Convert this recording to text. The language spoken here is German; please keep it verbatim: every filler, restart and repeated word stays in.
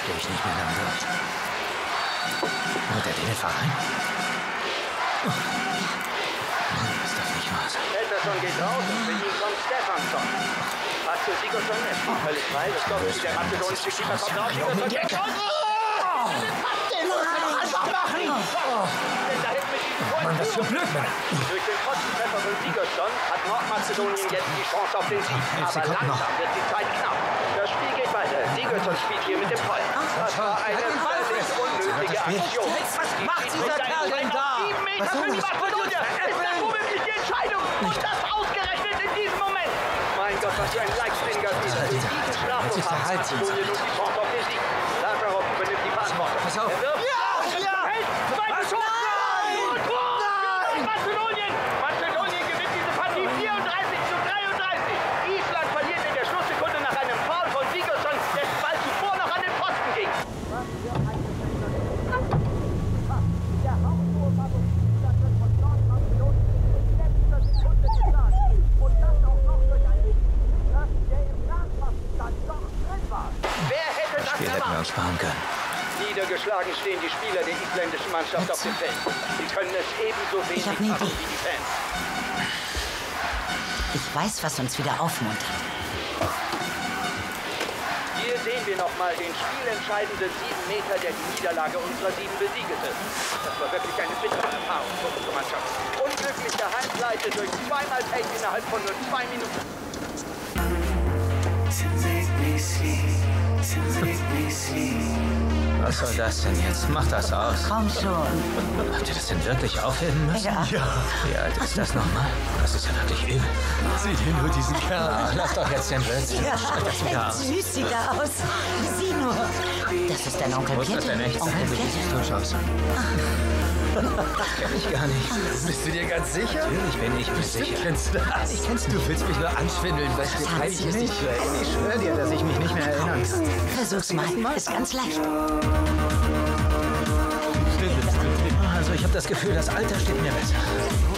stehe ich nicht mehr lang durch. Wird er den Verein? Oh. Mann, das darf nicht wahr sein. Pettersson geht raus und für ihn kommt Stefansson. Pass zu Sigurdsson, er spielt völlig frei. Das kommt der mazedonische Keeper kommt raus. Sigurdsson geht raus. Den muss er doch einfach machen! Denn da hinten mit diesem Tor Mann, das ist für Blödmänner. Durch den Trottentreffer von Sigurdsson hat Nordmazedonien jetzt die Chance auf den Sieg. Aber langsam wird die Zeit knapp. Das Spiel geht weiter. Sigurdsson spielt hier mit dem Ball. Das war eine völlig unnötige Aktion. Was macht dieser Kerl denn da? Sieben Meter für die Mazedonier. Ist das womöglich die Entscheidung? Und das ausgerechnet in diesem Moment. Mein Gott, was für ein Leichtfinger ist. Durch diesen Strafwurf hat Mazedonien nun die Chance auf den Sieg. Lazarov übernimmt die Verantwortung. Pass auf. Er wirft. Ja, ja. Hält. Zweites Tor. Und Tor. Mazedonien. Mazedonien gewinnt diese Partie vierunddreißig zu dreiunddreißig. Island verliert in der Schlusssekunde nach einem Foul von Sigurdsson, dessen Ball zuvor noch an den Pfosten ging. Der Haupttorfavorit Island wird von Nordmazedonien in letzter Sekunde geschlagen. Und das auch noch durch einen Sieg, der im Nachwachsstand doch drin war. Wer hätte das Wir hätten wir uns erwartet? sparen können. Niedergeschlagen stehen die Spieler der isländischen Mannschaft auf dem Feld. Sie können es ebenso wenig hab eine machen Idee. wie die Fans. Ich weiß, was uns wieder aufmuntert. Hier sehen wir nochmal den spielentscheidenden sieben Meter, der die Niederlage unserer Sieben besiegelte. Das war wirklich eine bittere Erfahrung für unsere Mannschaft. Unglückliche Heimpleite durch zweimal Pech innerhalb von nur zwei Minuten. Was soll das denn jetzt? Mach das aus. Komm schon. Habt ihr das denn wirklich aufheben müssen? Ja. Wie alt ist das nochmal? Das ist ja wirklich übel. Seht ihr nur diesen Kerl? Ah, lass doch jetzt den Blödsinn. Ja, Schalt das wieder aus. süß sieht er aus. Sieh nur. Das ist dein Onkel Muss das Pieter. denn echt Onkel sein? Pieter. Frisch aus. Kenn ich gar nicht. Bist du dir ganz sicher? Natürlich bin ich mir sicher. Kennst du das? Ich kenn's Du willst mich nur anschwindeln, weil es dir haben peinlich Sie ist, dich nicht. zu erinnern. Ich schwöre dir, dass ich mich nicht mehr erinnern kann. Versuch's mal. Ist ganz leicht. Also ich habe das Gefühl, das Alter steht mir besser.